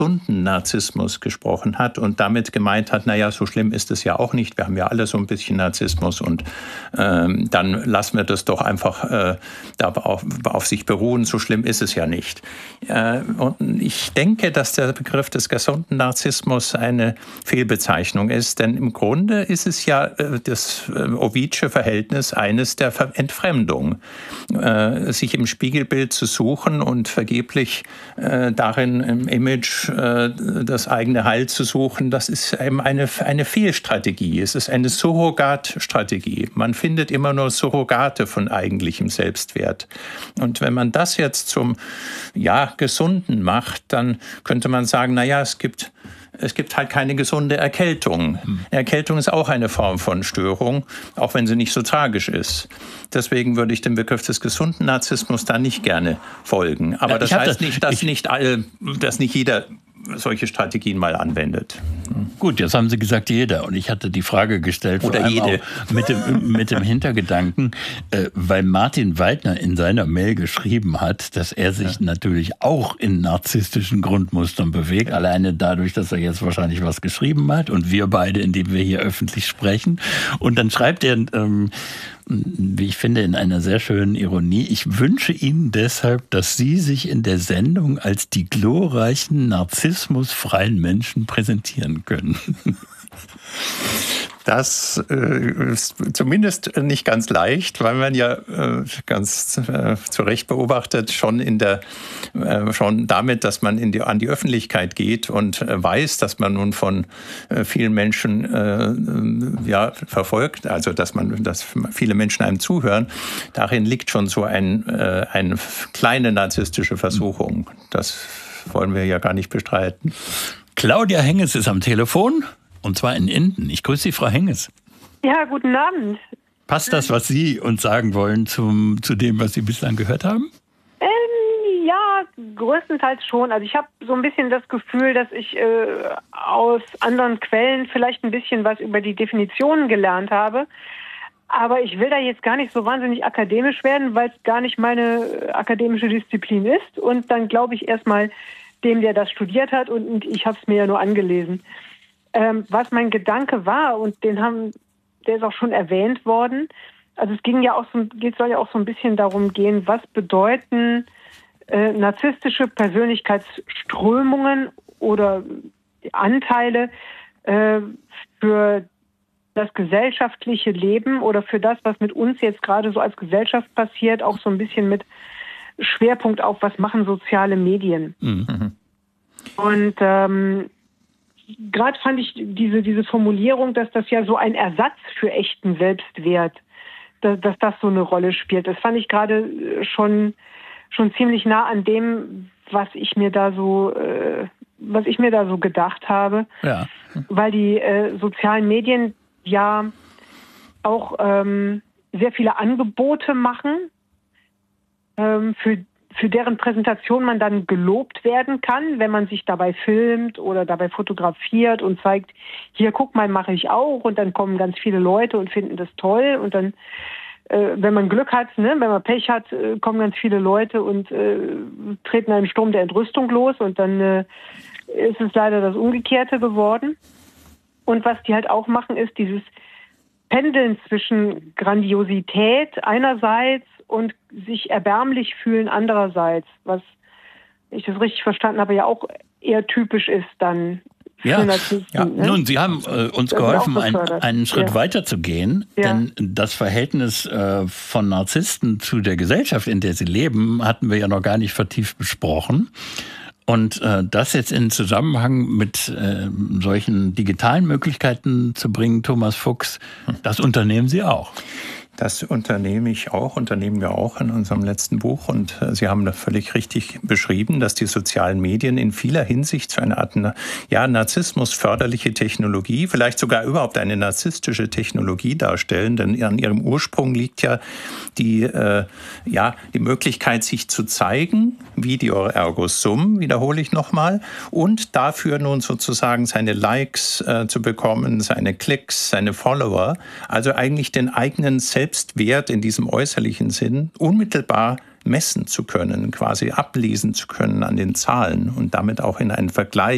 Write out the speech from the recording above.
gesunden Narzissmus gesprochen hat und damit gemeint hat, naja, so schlimm ist es ja auch nicht, wir haben ja alle so ein bisschen Narzissmus und dann lassen wir das doch einfach auf sich beruhen, so schlimm ist es ja nicht. Und ich denke, dass der Begriff des gesunden Narzissmus eine Fehlbezeichnung ist, denn im Grunde ist es ja das Ovidsche Verhältnis eines der Entfremdung, sich im Spiegelbild zu suchen und vergeblich darin im Image das eigene Heil zu suchen, das ist eben eine Fehlstrategie. Es ist eine Surrogatstrategie. Man findet immer nur Surrogate von eigentlichem Selbstwert. Und wenn man das jetzt zum Gesunden macht, dann könnte man sagen, naja, es gibt halt keine gesunde Erkältung. Erkältung ist auch eine Form von Störung, auch wenn sie nicht so tragisch ist. Deswegen würde ich dem Begriff des gesunden Narzissmus da nicht gerne folgen. Aber das heißt nicht, dass nicht jeder solche Strategien mal anwendet. Gut, jetzt haben Sie gesagt, jeder. Und ich hatte die Frage gestellt, oder jede. Mit dem Hintergedanken, weil Martin Weidner in seiner Mail geschrieben hat, dass er sich natürlich auch in narzisstischen Grundmustern bewegt. Alleine dadurch, dass er jetzt wahrscheinlich was geschrieben hat und wir beide, indem wir hier öffentlich sprechen. Und dann schreibt er, wie ich finde, in einer sehr schönen Ironie, ich wünsche Ihnen deshalb, dass Sie sich in der Sendung als die glorreichen, narzissmusfreien Menschen präsentieren können. Das ist zumindest nicht ganz leicht, weil man ja ganz zu Recht beobachtet, schon damit, dass man an die Öffentlichkeit geht und weiß, dass man nun von vielen Menschen verfolgt, also dass viele Menschen einem zuhören, darin liegt schon so eine kleine narzisstische Versuchung. Das wollen wir ja gar nicht bestreiten. Claudia Henges ist am Telefon. Und zwar in Minden. Ich grüße Sie, Frau Henges. Ja, guten Abend. Passt das, was Sie uns sagen wollen, zu dem, was Sie bislang gehört haben? Ja, größtenteils schon. Also ich habe so ein bisschen das Gefühl, dass ich aus anderen Quellen vielleicht ein bisschen was über die Definitionen gelernt habe. Aber ich will da jetzt gar nicht so wahnsinnig akademisch werden, weil es gar nicht meine akademische Disziplin ist. Und dann glaube ich erstmal dem, der das studiert hat, und ich habe es mir ja nur angelesen. Was mein Gedanke war, und der ist auch schon erwähnt worden, also es soll ja auch so ein bisschen darum gehen, was bedeuten narzisstische Persönlichkeitsströmungen oder Anteile für das gesellschaftliche Leben oder für das, was mit uns jetzt gerade so als Gesellschaft passiert, auch so ein bisschen mit Schwerpunkt auf, was machen soziale Medien. Mhm. Und gerade fand ich diese Formulierung, dass das ja so ein Ersatz für echten Selbstwert, dass das so eine Rolle spielt. Das fand ich gerade schon ziemlich nah an dem, was ich mir da so gedacht habe. Ja. Weil die sozialen Medien ja auch sehr viele Angebote machen, für deren Präsentation man dann gelobt werden kann, wenn man sich dabei filmt oder dabei fotografiert und zeigt, hier, guck mal, mache ich auch, und dann kommen ganz viele Leute und finden das toll, und dann, wenn man Glück hat, wenn man Pech hat, kommen ganz viele Leute und treten einen Sturm der Entrüstung los, und dann ist es leider das Umgekehrte geworden. Und was die halt auch machen, ist dieses Pendeln zwischen Grandiosität einerseits und sich erbärmlich fühlen andererseits, was, wenn ich das richtig verstanden habe, ja auch eher typisch ist dann. Ja. Nun, Sie haben uns geholfen, einen Schritt weiter zu gehen, denn das Verhältnis von Narzissten zu der Gesellschaft, in der sie leben, hatten wir ja noch gar nicht vertieft besprochen. Und das jetzt in Zusammenhang mit solchen digitalen Möglichkeiten zu bringen, Thomas Fuchs, das unternehmen Sie auch. Das unternehmen wir auch in unserem letzten Buch. Und Sie haben das völlig richtig beschrieben, dass die sozialen Medien in vieler Hinsicht zu einer Art narzissmusförderliche Technologie, vielleicht sogar überhaupt eine narzisstische Technologie darstellen. Denn an ihrem Ursprung liegt ja die Möglichkeit, sich zu zeigen, Video ergo sum, wiederhole ich nochmal, und dafür nun sozusagen seine Likes zu bekommen, seine Klicks, seine Follower, also eigentlich den eigenen Selbstwert in diesem äußerlichen Sinn unmittelbar messen zu können, quasi ablesen zu können an den Zahlen und damit auch in einen Vergleich